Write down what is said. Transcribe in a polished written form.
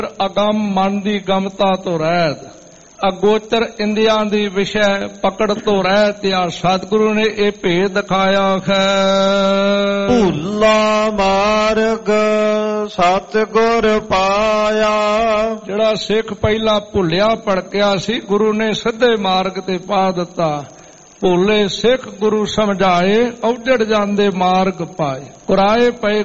ਅਗੰਮ ਮਨ ਦੀ ਗਮਤਾ ਤੋਂ ਰਹਿਤ, ਅਗੋਚਰ ਇੰਦਰੀਆਂ ਦੀ ਵਿਸ਼ੇ ਪਕੜ ਤੋਂ ਰਹਿਤ। ਆ ਸਤਿਗੁਰੂ ਨੇ ਇਹ ਭੇਦ ਦਿਖਾਇਆ ਹੈ। ਭੁੱਲਾ ਮਾਰਗ ਸਤਿਗੁਰ ਪਾਇਆ, ਜਿਹੜਾ ਸਿੱਖ ਪਹਿਲਾਂ ਭੁੱਲਿਆ ਭੜਕਿਆ ਸੀ, ਗੁਰੂ ਨੇ ਸਿੱਧੇ ਮਾਰਗ ਤੇ ਪਾ ਦਿੱਤਾ। ਭੋਲੇ ਸਿੱਖ ਗੁਰੂ ਸਮਝਾਏ, ਔਜੜ ਜਾਂਦੇ ਮਾਰਗ ਪਾਏ। ਕੁਰਾਏ ਪਏ